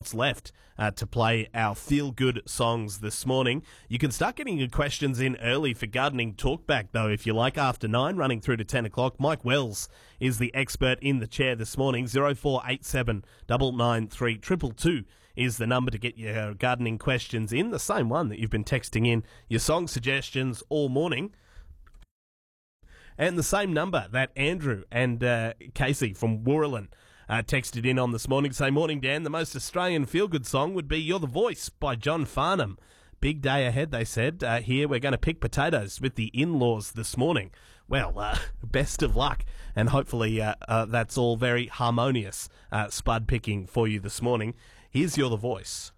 left to play our feel-good songs this morning. You can start getting your questions in early for gardening talkback, though, if you like, after 9, running through to 10 o'clock. Mike Wells is the expert in the chair this morning. 0487 993 222 is the number to get your gardening questions in, the same one that you've been texting in your song suggestions all morning. And the same number that Andrew and Casey from Wooralin texted in on this morning. Say, morning, Dan. The most Australian feel-good song would be You're the Voice by John Farnham. Big day ahead, they said. Here, we're going to pick potatoes with the in-laws this morning. Well, best of luck. And hopefully that's all very harmonious spud picking for you this morning. Here's You're the Voice.